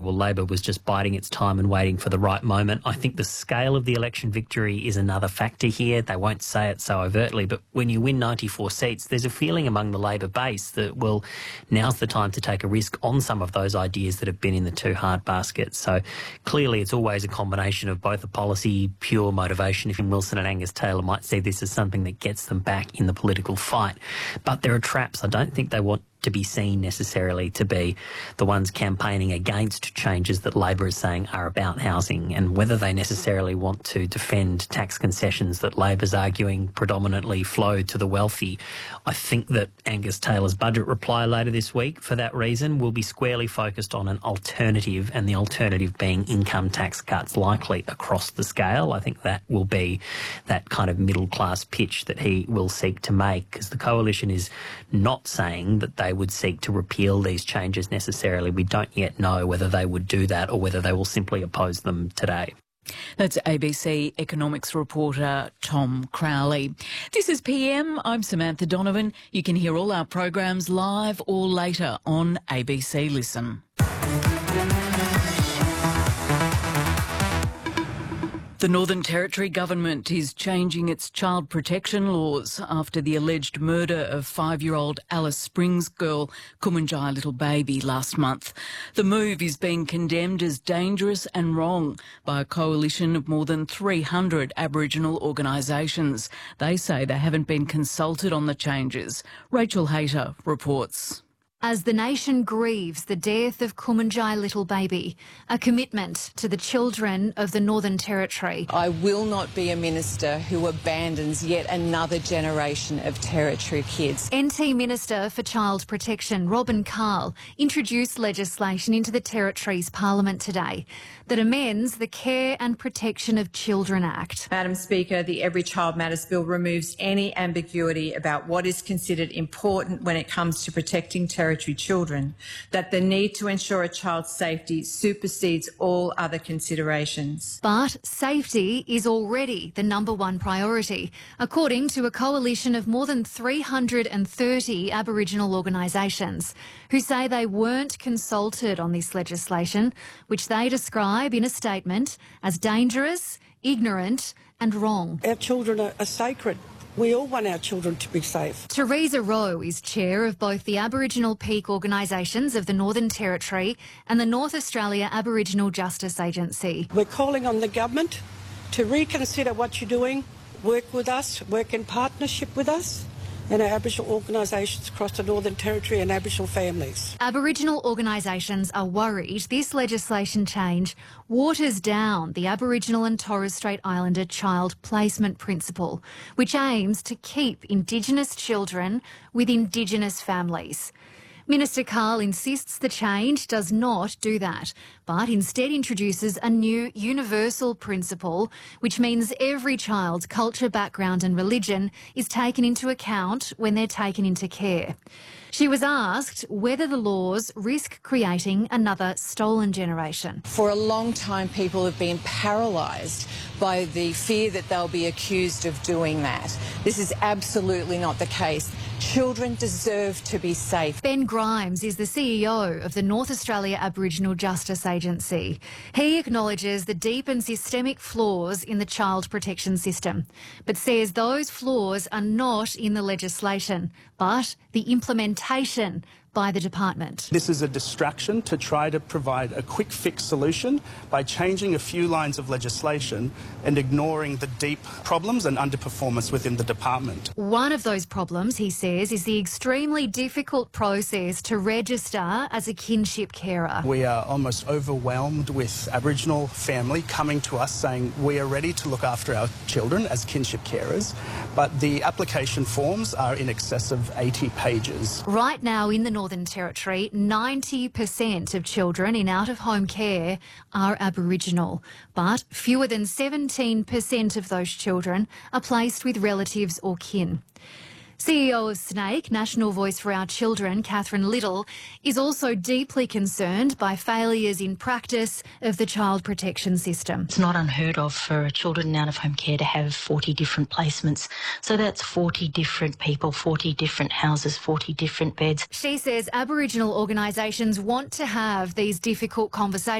well, Labor was just biding its time and waiting for the right moment. I think the scale of the election victory is another factor here. They won't say it so overtly, but when you win 94 seats, there's a feeling among the Labor base that, well, now's the time to take a risk on some of those ideas that have been in the too hard basket. So clearly it's always a combination of both a policy, pure motivation. If Wilson and Angus Taylor might see this as something that gets them back in the political fight. But there are traps. I don't think they want to be seen necessarily to be the ones campaigning against changes that Labor is saying are about housing, and whether they necessarily want to defend tax concessions that Labor's arguing predominantly flow to the wealthy. I think that Angus Taylor's budget reply later this week, for that reason, will be squarely focused on an alternative, and the alternative being income tax cuts, likely across the scale. I think that will be that kind of middle-class pitch that he will seek to make, because the Coalition is not saying that they would seek to repeal these changes necessarily. We don't yet know whether they would do that or whether they will simply oppose them today. That's ABC economics reporter Tom Crowley. This is PM. I'm Samantha Donovan. You can hear all our programs live or later on ABC Listen. The Northern Territory government is changing its child protection laws after the alleged murder of 5-year-old Alice Springs girl Kumanjai Little Baby last month. The move is being condemned as dangerous and wrong by a coalition of more than 300 Aboriginal organisations. They say they haven't been consulted on the changes. Rachel Hayter reports. As the nation grieves the death of Kumanjai Little Baby, a commitment to the children of the Northern Territory. I will not be a minister who abandons yet another generation of Territory kids. NT Minister for Child Protection, Robin Carl, introduced legislation into the Territory's Parliament today that amends the Care and Protection of Children Act. Madam Speaker, the Every Child Matters Bill removes any ambiguity about what is considered important when it comes to protecting Territory children, that the need to ensure a child's safety supersedes all other considerations. But safety is already the #1 priority, according to a coalition of more than 330 Aboriginal organisations who say they weren't consulted on this legislation, which they describe in a statement as dangerous, ignorant and wrong. Our children are sacred. We all want our children to be safe. Teresa Rowe is chair of both the Aboriginal peak organisations of the Northern Territory and the North Australia Aboriginal Justice Agency. We're calling on the government to reconsider what you're doing, work with us, work in partnership with us and our Aboriginal organisations across the Northern Territory and Aboriginal families. Aboriginal organisations are worried this legislation change waters down the Aboriginal and Torres Strait Islander child placement principle, which aims to keep Indigenous children with Indigenous families. Minister Carl insists the change does not do that, but instead introduces a new universal principle, which means every child's culture, background and religion is taken into account when they're taken into care. She was asked whether the laws risk creating another stolen generation. For a long time, people have been paralysed by the fear that they'll be accused of doing that. This is absolutely not the case. Children deserve to be safe. Ben Grimes is the CEO of the North Australia Aboriginal Justice Agency. He acknowledges the deep and systemic flaws in the child protection system, but says those flaws are not in the legislation, but the implementation by the department. This is a distraction to try to provide a quick fix solution by changing a few lines of legislation and ignoring the deep problems and underperformance within the department. One of those problems, he says, is the extremely difficult process to register as a kinship carer. We are almost overwhelmed with Aboriginal family coming to us saying we are ready to look after our children as kinship carers, but the application forms are in excess of 80 pages. Right now in the Northern Territory, 90% of children in out-of-home care are Aboriginal, but fewer than 17% of those children are placed with relatives or kin. CEO of SNAIC, National Voice for Our Children, Catherine Little, is also deeply concerned by failures in practice of the child protection system. It's not unheard of for children in out-of-home care to have 40 different placements. So that's 40 different people, 40 different houses, 40 different beds. She says Aboriginal organisations want to have these difficult conversations